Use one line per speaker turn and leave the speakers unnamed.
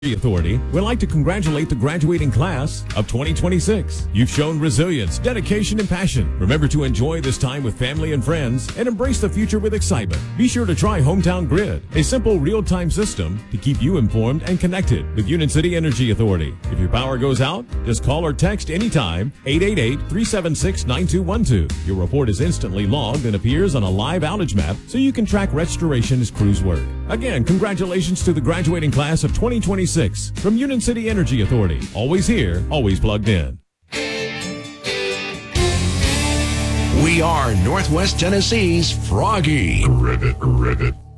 Authority would like to congratulate the graduating class of 2026. You've shown resilience, dedication, and passion. Remember to enjoy this time with family and friends and embrace the future with excitement. Be sure to try Hometown Grid, a simple real-time system to keep you informed and connected with Union City Energy Authority. If your power goes out, just call or text anytime 888-376-9212. Your report is instantly logged and appears on a live outage map so you can track restoration as crews work. Again, congratulations to the graduating class of 2026 from Union City Energy Authority. Always here, always plugged in.
We are Northwest Tennessee's Froggy.
Ribbit.